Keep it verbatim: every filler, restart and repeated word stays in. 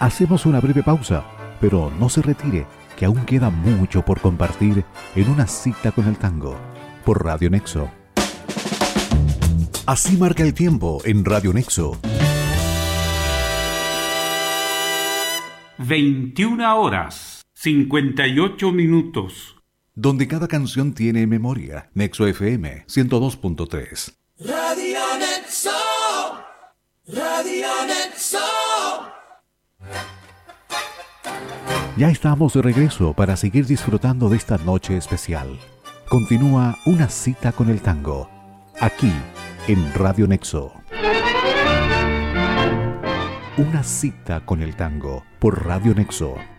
Hacemos una breve pausa, pero no se retire, que aún queda mucho por compartir en Una cita con el tango, por Radio Nexo. Así marca el tiempo en Radio Nexo. veintiuna horas, cincuenta y ocho minutos. Donde cada canción tiene memoria. Nexo F M ciento dos punto tres. Radio Nexo. Radio Nexo. Ya estamos de regreso para seguir disfrutando de esta noche especial. Continúa Una cita con el tango, aquí en Radio Nexo. Una cita con el tango por Radio Nexo.